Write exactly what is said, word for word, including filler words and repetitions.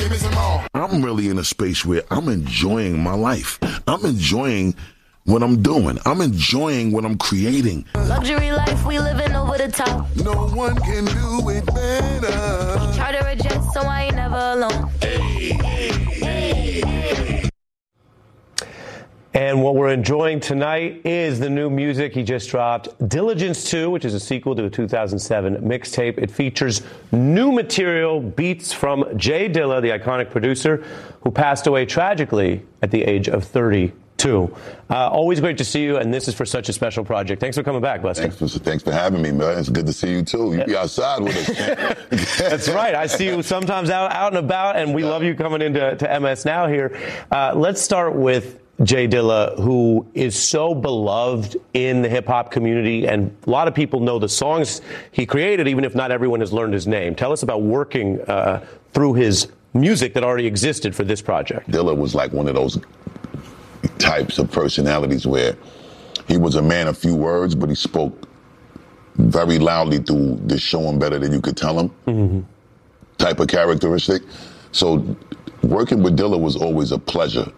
Give me some more. I'm really in a space where I'm enjoying my life. I'm enjoying what I'm doing. I'm enjoying what I'm creating. Luxury life, we living over the top. No one can do it better. Charter a jet, so I ain't never alone. Hey, hey, hey, hey. And what we're enjoying tonight is the new music he just dropped, Diligence two, which is a sequel to a two thousand seven mixtape. It features new material, beats from Jay Dilla, the iconic producer, who passed away tragically at the age of thirty-two. Uh, always great to see you, and this is for such a special project. Thanks for coming back, Busta. Thanks for, thanks for having me, man. It's good to see you, too. You be outside with us. That's right. I see you sometimes out, out and about, and we love you coming into to M S Now here. Uh, let's start with Jay Dilla, who is so beloved in the hip-hop community, and a lot of people know the songs he created, even if not everyone has learned his name. Tell us about working uh, through his music that already existed for this project. Dilla was like one of those types of personalities where he was a man of few words, but he spoke very loudly through the show him better than you could tell him mm-hmm. type of characteristic. So working with Dilla was always a pleasure.